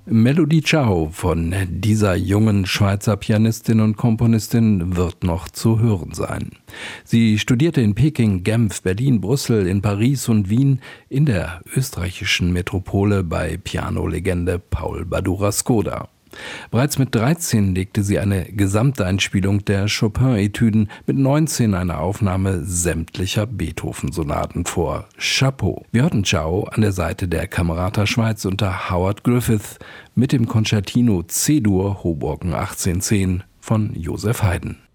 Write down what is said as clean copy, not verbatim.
Melodie Ciao von dieser jungen Schweizer Pianistin und Komponistin wird noch zu hören sein. Sie studierte in Peking, Genf, Berlin, Brüssel, in Paris und Wien, in der österreichischen Metropole bei Pianolegende Paul Badura-Skoda. Bereits mit 13 legte sie eine Gesamteinspielung der Chopin-Etüden, mit 19 eine Aufnahme sämtlicher Beethoven-Sonaten vor. Chapeau! Wir hörten Ciao an der Seite der Camerata Schweiz unter Howard Griffith mit dem Concertino C-Dur Hoboken 1810 von Joseph Haydn.